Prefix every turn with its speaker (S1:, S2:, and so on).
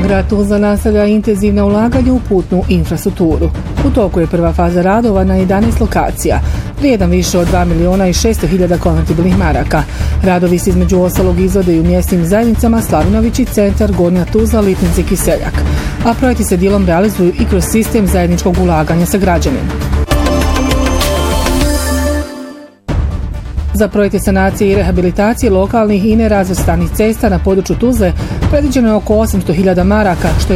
S1: Grad Tuzla nastavlja intenzivna ulaganja u putnu infrastrukturu. U toku je prva faza radova na 11 lokacija, vrijedan više od 2.600.000 konvertibilnih maraka. Radovi se između ostalog izvode i u mjesnim zajednicama Slavinovići, Centar, Gornja Tuzla, Lipnici i Kiseljak. A projekti se dijelom realizuju i kroz sistem zajedničkog ulaganja sa građanima. Za projekte sanacije i rehabilitacije lokalnih i nerazvrstanih cesta na području Tuzle predviđeno je oko 800.000 maraka, što je